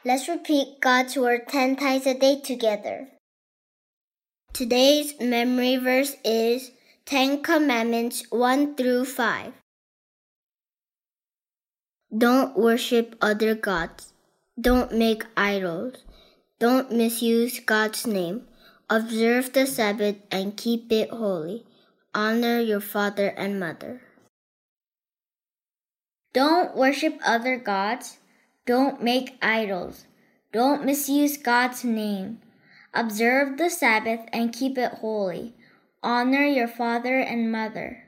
Let's repeat God's Word 10 times a day together. Today's memory verse is 10 Commandments 1 through 5. Don't worship other gods. Don't make idols. Don't misuse God's name. Observe the Sabbath and keep it holy. Honor your father and mother. Don't worship other gods. Don't make idols. Don't misuse God's name. Observe the Sabbath and keep it holy. Honor your father and mother.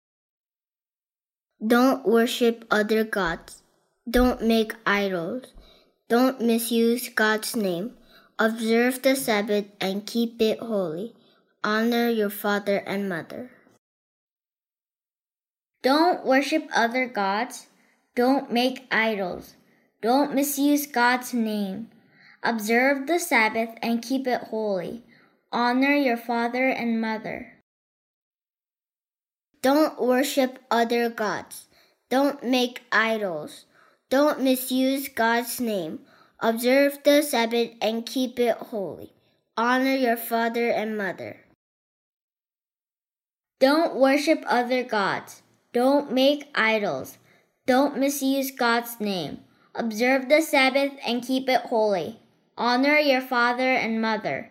Don't worship other gods. Don't make idols. Don't misuse God's name. Observe the Sabbath and keep it holy. Honor your father and mother. Don't worship other gods. Don't make idols. Don't misuse God's name. Observe the Sabbath and keep it holy. Honor your father and mother. Don't worship other gods. Don't make idols. Don't misuse God's name. Observe the Sabbath and keep it holy. Honor your father and mother. Don't worship other gods. Don't make idols. Don't misuse God's name. Observe the Sabbath and keep it holy. Honor your father and mother.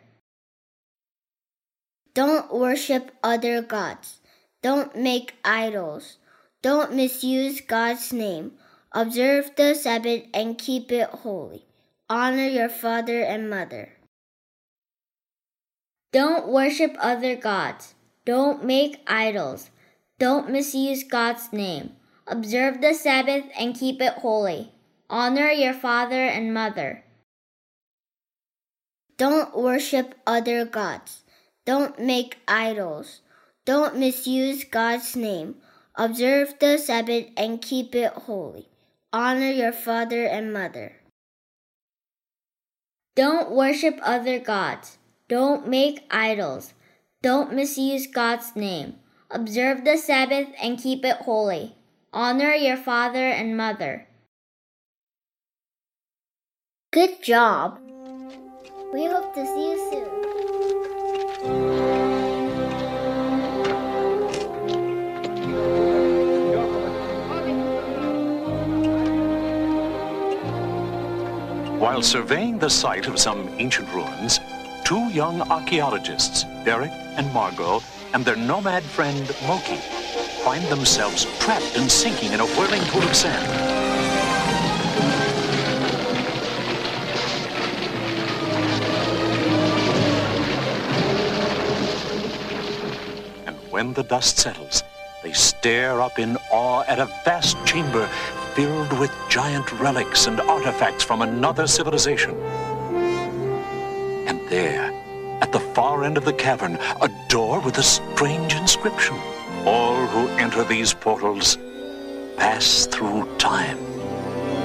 Don't worship other gods. Don't make idols. Don't misuse God's name. Observe the Sabbath and keep it holy. Honor your father and mother. Don't worship other gods. Don't make idols. Don't misuse God's name. Observe the Sabbath and keep it holy. Honor your father and mother. Don't worship other gods. Don't make idols. Don't misuse God's name. Observe the Sabbath and keep it holy. Honor your father and mother. Don't worship other gods. Don't make idols. Don't misuse God's name. Observe the Sabbath and keep it holy. Honor your father and mother. Good job! We hope to see you soon. While surveying the site of some ancient ruins, two young archaeologists, Derek and Margot, and their nomad friend Moki, find themselves trapped and sinking in a whirling pool of sand. And when the dust settles, they stare up in awe at a vast chamber filled with giant relics and artifacts from another civilization. And there, at the far end of the cavern, a door with a strange inscription. All who enter these portals pass through time.